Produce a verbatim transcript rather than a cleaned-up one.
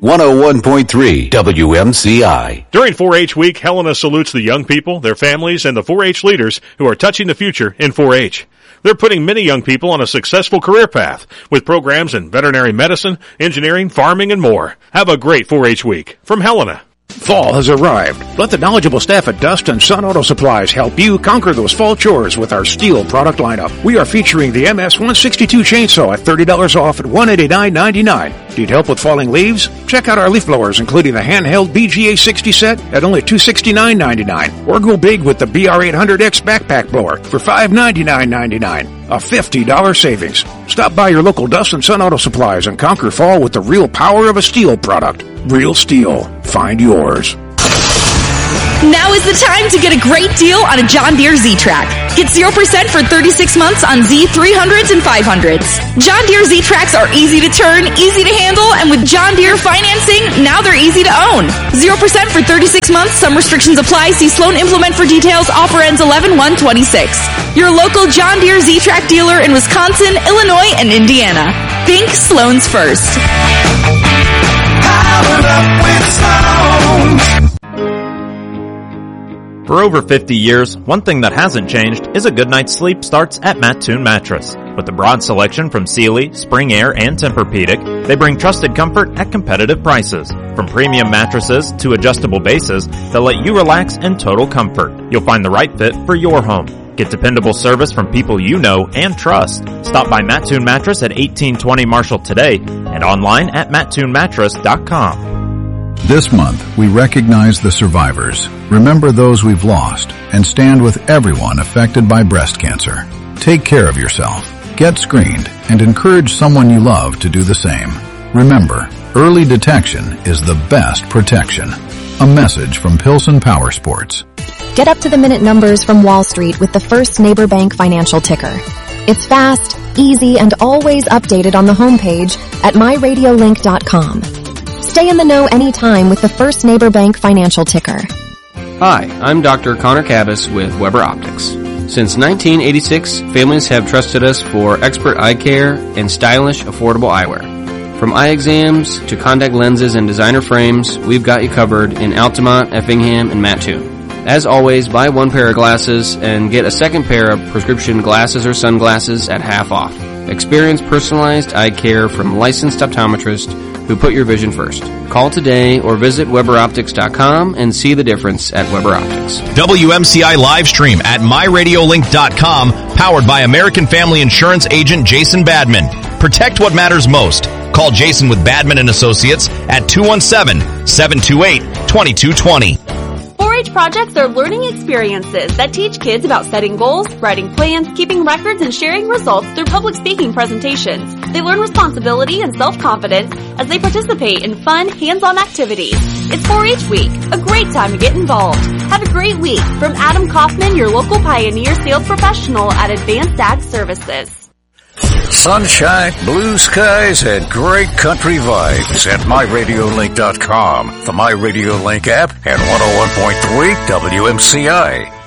one oh one point three W M C I. During four H Week, Helena salutes the young people, their families, and the four H leaders who are touching the future in four H. They're putting many young people on a successful career path with programs in veterinary medicine, engineering, farming, and more. Have a great four H Week from Helena. Fall has arrived. Let the knowledgeable staff at Dust and Sun Auto Supplies help you conquer those fall chores with our steel product lineup. We are featuring the M S one sixty-two chainsaw at thirty dollars off at one hundred eighty-nine dollars and ninety-nine cents. Need help with falling leaves? Check out our leaf blowers, including the handheld B G A sixty set at only two hundred sixty-nine dollars and ninety-nine cents. Or go big with the B R eight hundred X backpack blower for five hundred ninety-nine dollars and ninety-nine cents. A fifty dollars savings. Stop by your local Dust and Sun Auto Supplies and conquer fall with the real power of a steel product. Real steel. Find yours. Now is the time to get a great deal on a John Deere Z-Track. Get zero percent for thirty-six months on Z three hundreds and five hundreds. John Deere Z-Tracks are easy to turn, easy to handle, and with John Deere financing, now they're easy to own. zero percent for thirty-six months. Some restrictions apply. See Sloan Implement for details. Offer ends eleven one twenty-six. Your local John Deere Z-Track dealer in Wisconsin, Illinois, and Indiana. Think Sloan's first. Powered up with Sloan. For over fifty years, one thing that hasn't changed is a good night's sleep starts at Mattoon Mattress. With a broad selection from Sealy, Spring Air, and Tempur-Pedic, they bring trusted comfort at competitive prices. From premium mattresses to adjustable bases that let you relax in total comfort. You'll find the right fit for your home. Get dependable service from people you know and trust. Stop by Mattoon Mattress at eighteen twenty Marshall today and online at mattoon mattress dot com. This month, we recognize the survivors, remember those we've lost, and stand with everyone affected by breast cancer. Take care of yourself, get screened, and encourage someone you love to do the same. Remember, early detection is the best protection. A message from Pilsen Power Sports. Get up-to-the-minute numbers from Wall Street with the First Neighbor Bank financial ticker. It's fast, easy, and always updated on the homepage at my radio link dot com. Stay in the know anytime with the First Neighbor Bank financial ticker. Hi, I'm Doctor Connor Cabas with Weber Optics. Since nineteen eighty-six, families have trusted us for expert eye care and stylish, affordable eyewear. From eye exams to contact lenses and designer frames, we've got you covered in Altamont, Effingham, and Mattoon. As always, buy one pair of glasses and get a second pair of prescription glasses or sunglasses at half off. Experience personalized eye care from licensed optometrists who put your vision first. Call today or visit Weber Optics dot com and see the difference at Weber Optics. W M C I live stream at my radio link dot com, powered by American Family Insurance agent Jason Badman. Protect what matters most. Call Jason with Badman and Associates at two one seven, seven two eight, two two two zero. four H projects are learning experiences that teach kids about setting goals, writing plans, keeping records, and sharing results through public speaking presentations. They learn responsibility and self-confidence as they participate in fun, hands-on activities. It's four H Week, a great time to get involved. Have a great week from Adam Kaufman, your local Pioneer sales professional at Advanced Ag Services. Sunshine, blue skies, and great country vibes at my radio link dot com, the MyRadioLink app, and one oh one point three W M C I.